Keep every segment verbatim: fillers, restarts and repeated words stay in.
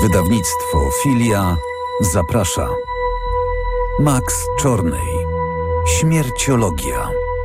Wydawnictwo Filia zaprasza. Max Czornej. Śmierciologia.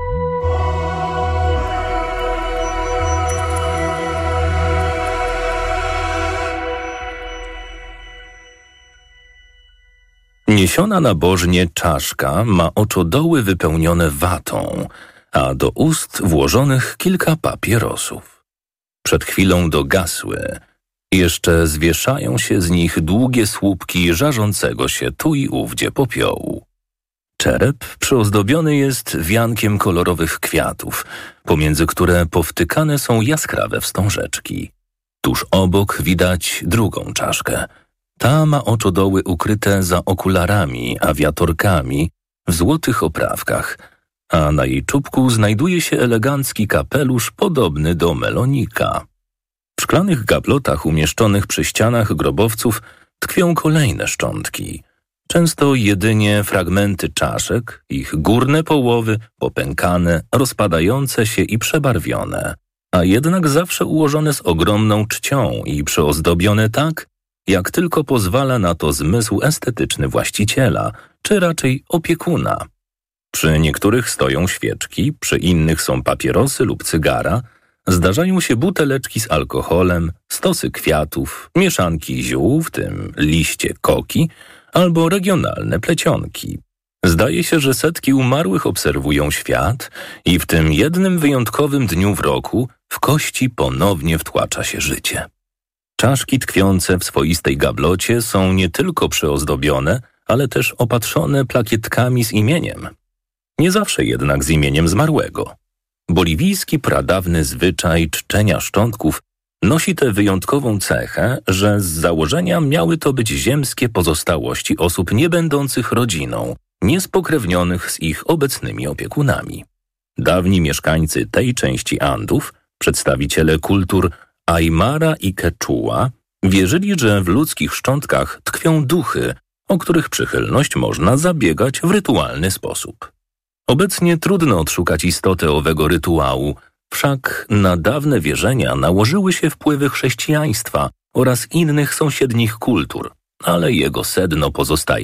Niesiona nabożnie czaszka ma oczodoły wypełnione watą, a do ust włożonych kilka papierosów. Przed chwilą dogasły. Jeszcze zwieszają się z nich długie słupki żarzącego się tu i ówdzie popiołu. Czerep przyozdobiony jest wiankiem kolorowych kwiatów, pomiędzy które powtykane są jaskrawe wstążeczki. Tuż obok widać drugą czaszkę. Ta ma oczodoły ukryte za okularami, awiatorkami w złotych oprawkach, a na jej czubku znajduje się elegancki kapelusz podobny do melonika. W szklanych gablotach umieszczonych przy ścianach grobowców tkwią kolejne szczątki. Często jedynie fragmenty czaszek, ich górne połowy popękane, rozpadające się i przebarwione, a jednak zawsze ułożone z ogromną czcią i przyozdobione tak, jak tylko pozwala na to zmysł estetyczny właściciela, czy raczej opiekuna. Przy niektórych stoją świeczki, przy innych są papierosy lub cygara, zdarzają się buteleczki z alkoholem, stosy kwiatów, mieszanki ziół, w tym liście koki, albo regionalne plecionki. Zdaje się, że setki umarłych obserwują świat i w tym jednym wyjątkowym dniu w roku w kości ponownie wtłacza się życie. Czaszki tkwiące w swoistej gablocie są nie tylko przyozdobione, ale też opatrzone plakietkami z imieniem. Nie zawsze jednak z imieniem zmarłego. Boliwijski pradawny zwyczaj czczenia szczątków nosi tę wyjątkową cechę, że z założenia miały to być ziemskie pozostałości osób niebędących rodziną, niespokrewnionych z ich obecnymi opiekunami. Dawni mieszkańcy tej części Andów, przedstawiciele kultur Aymara i Quechua, wierzyli, że w ludzkich szczątkach tkwią duchy, o których przychylność można zabiegać w rytualny sposób. Obecnie trudno odszukać istotę owego rytuału, wszak na dawne wierzenia nałożyły się wpływy chrześcijaństwa oraz innych sąsiednich kultur, ale jego sedno pozostaje